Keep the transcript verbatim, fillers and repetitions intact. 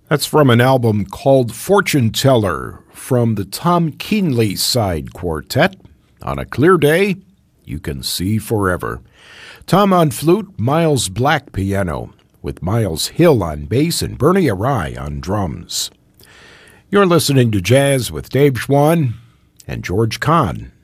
That's from an album called Fortune Teller from the Tom Keenley Side Quartet. On a clear day, you can see forever. Tom on flute, Miles Black piano, with Miles Hill on bass and Bernie Arai on drums. You're listening to Jazz with Dave Schwann and George Kahn